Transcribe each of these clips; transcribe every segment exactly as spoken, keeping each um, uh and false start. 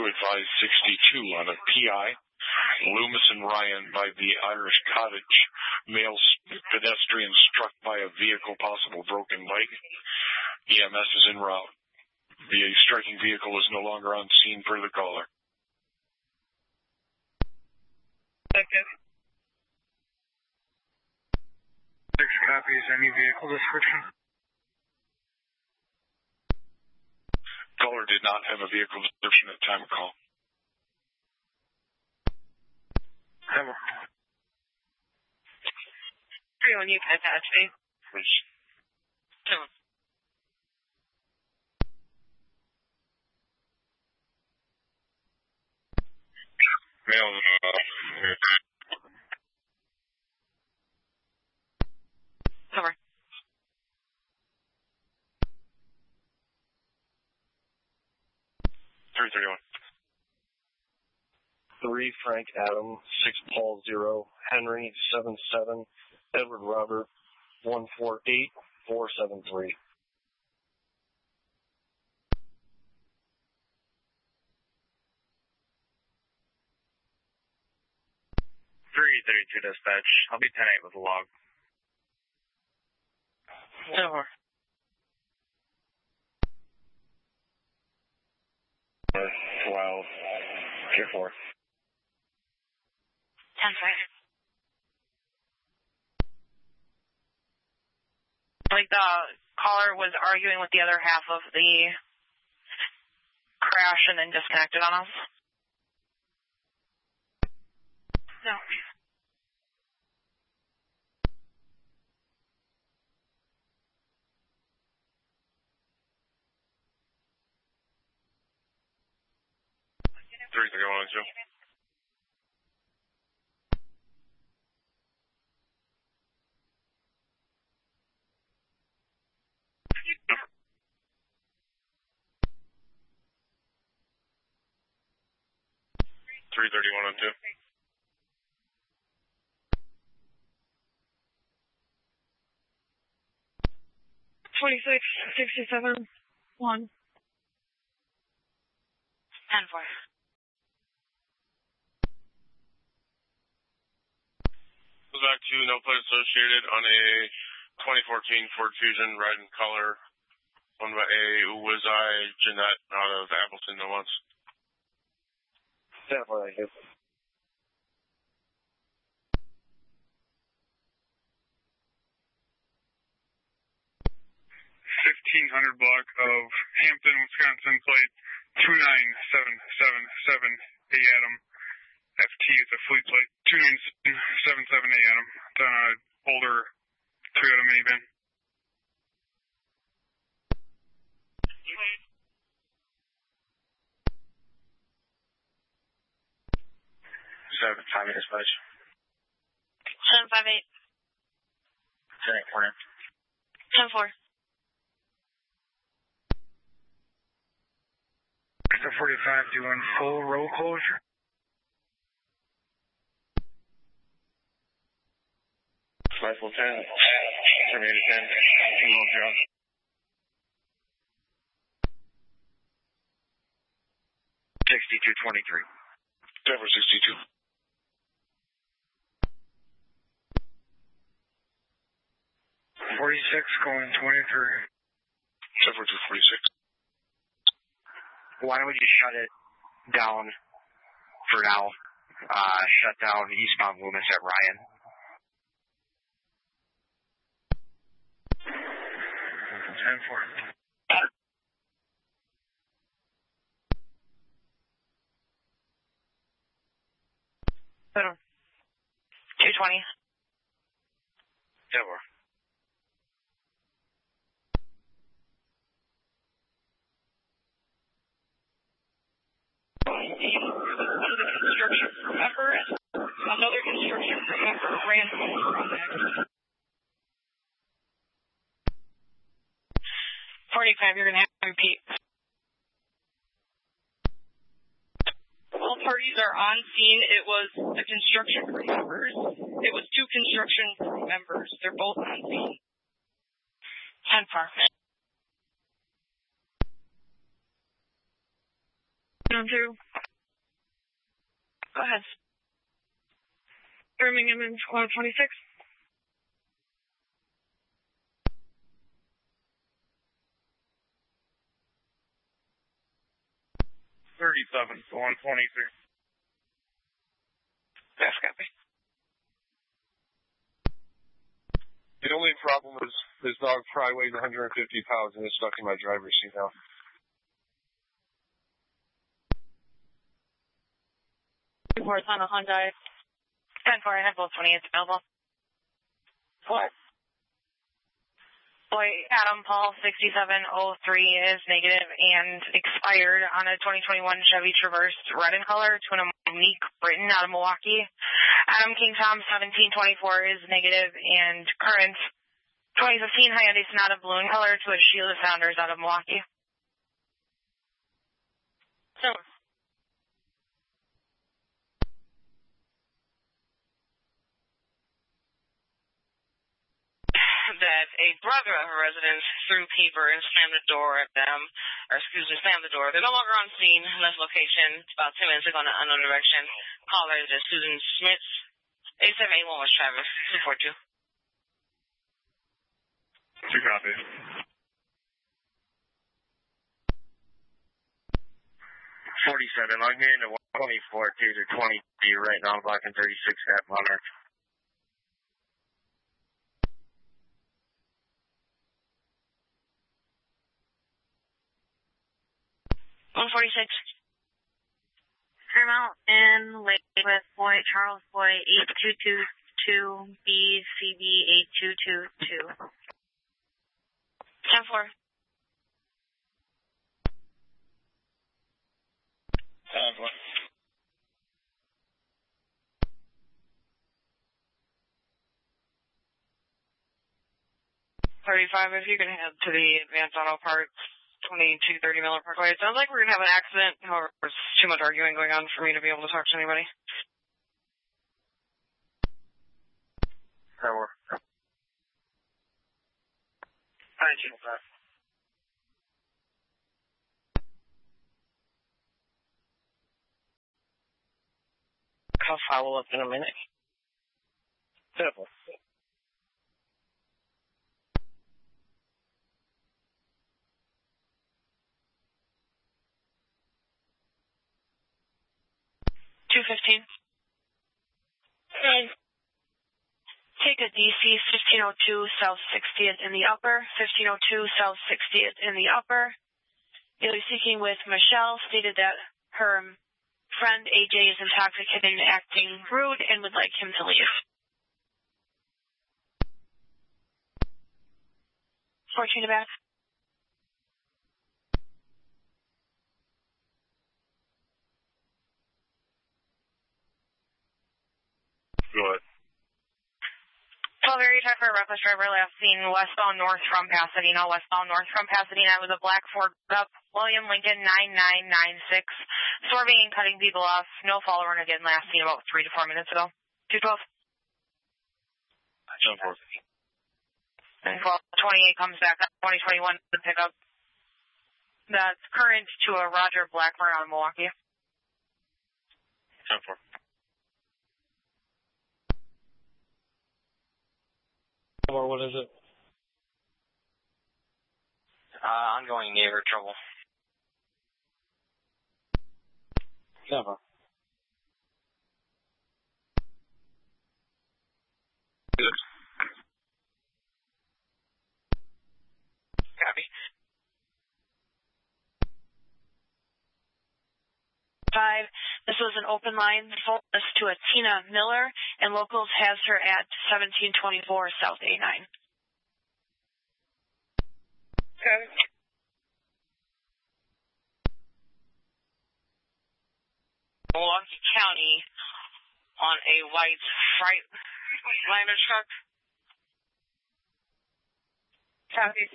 to advise sixty-two on a P I. Loomis and Ryan by the Irish Cottage. Male pedestrian struck by a vehicle, possible broken leg. E M S is en route. The striking vehicle is no longer on scene per the caller. Okay. Six copies. Any vehicle description? Caller did not have a vehicle description at time of call. Never. Three one, you can attach me. Please. Two. Male, uh, Cover. three thirty-one. Three Frank Adam, six Paul zero, Henry seven seven, Edward Robert one four eight four seven three. three thirty-two dispatch. I'll be ten eight with a log. Over. twelve. Tier four. ten five. Like the caller was arguing with the other half of the crash and then disconnected on us. No. three thirty-one, two. three thirty-one on two. twenty-six sixty-seven one. ten four. Goes back to no plate associated on a twenty fourteen Ford Fusion, red in color. Owned by a Wizai Jeanette out of Appleton, no once. Stand for that, yes. fifteen hundred block of Hampton, Wisconsin, plate two nine seven seven seven A Adam. F T is a fleet plate two nine seven seven A Adam. It's on an older Toyota minivan. Seven five eight dispatch. seven five eight. ten eight corner. ten four. The forty-five doing full roll closure. Rifle ten. Terminator ten. Kilo zero. sixty-two twenty-three. Denver sixty-two. forty-six going twenty-three. Denver two forty-six. Why don't we just shut it down for now? Uh, shut down eastbound Loomis at Ryan. ten four. two twenty. Denver. The construction crew member and another construction crew member ran from the accident. forty-five, you're going to have to repeat. All parties are on scene. It was the construction crew members. It was two construction crew members. They're both on scene. ten four. one two. Go ahead. Birmingham and one twenty-six. thirty-seven to one twenty-three. That's copy. The only problem is this dog probably weighs one hundred fifty pounds and is stuck in my driver's seat now. Reports on a Hyundai. ten four, I have both twenty-eights available. What? Boy, Adam Paul sixty-seven oh three is negative and expired on a twenty twenty-one Chevy Traverse red in color to a Monique Britton out of Milwaukee. Adam King Tom seventeen twenty-four is negative and current twenty fifteen Hyundai Sonata blue in color to a Sheila Saunders out of Milwaukee. So. That a brother of a resident threw paper and slammed the door at them, or excuse me, slammed the door. They're no longer on scene, left location about ten minutes ago in an unknown direction. Caller is Susan Smith, eight seven eight one West Travis, two four two. Two copy. forty-seven, I'm hearing the one twenty-four, Taser twenty-three right now, blocking thirty-six at Monarch. one forty-six. Paramount in late with Boy Charles Boy eight two two two B C B eight two two two. ten four. ten four. thirty-five, if you can head to the Advanced Auto Parts. twenty-two thirty Miller Parkway. It sounds like we're going to have an accident. However, there's too much arguing going on for me to be able to talk to anybody. Tower. Hi, Channel five. I'll follow up in a minute. Simple. two fifteen. And take a D C fifteen oh two South sixtieth in the upper, fifteen oh two South sixtieth in the upper. You'll be speaking with Michelle, stated that her friend A J is intoxicated and acting rude and would like him to leave. Fortuna back. Go ahead. twelve area type for a reckless driver last seen westbound north from Pasadena, westbound north from Pasadena with a black Ford up, William Lincoln nine nine nine six, swerving and cutting people off, no following again last seen about three to four minutes ago. two twelve. ten four. And twelve twenty-eight comes back up, twenty twenty-one to pick up. That's current to a Roger Blackburn out of Milwaukee. ten four. Or what is it? Uh, ongoing neighbor trouble. Never. Good. Copy. Five. This was an open line focus to a Tina Miller, and locals has her at seventeen twenty-four South A nine. Okay. Milwaukee County on a white Freightliner truck. Copy.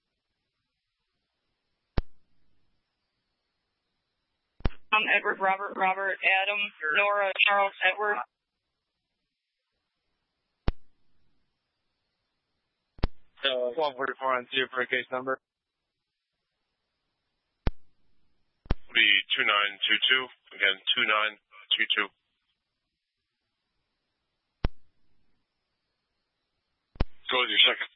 Um, Edward, Robert, Robert, Adam, Nora, Charles, Edward. Uh, one forty-four on two for a case number. Be two nine two two. Again, two nine two two. Go with your second.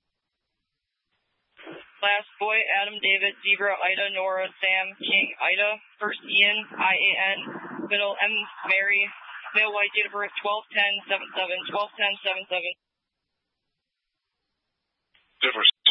Last boy, Adam, David, Zebra, Ida, Nora, Sam, King, Ida. First, Ian, I A N. Middle, M, Mary. Male, white, date of birth, twelve ten seven seven, twelve ten seven seven. Difference.